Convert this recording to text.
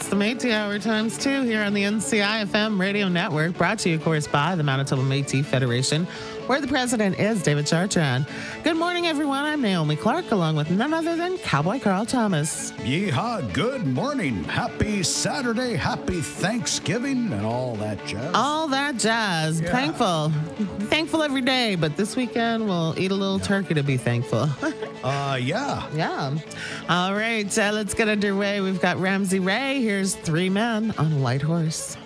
It's the Métis Hour times 2 here on the NCI-FM radio network, brought to you, of course, by the Manitoba Métis Federation, where the president is David Chartrand. Good morning, everyone. I'm Naomi Clark, along with none other than Cowboy Carl Thomas. Yeehaw, good morning. Happy Saturday, happy Thanksgiving, and all that jazz. All that jazz. Yeah. Thankful every day, but this weekend we'll eat a little turkey to be thankful. Yeah. Yeah. All right, let's get underway. We've got Ramsey Ray. Here's 3 Men on a White Horse.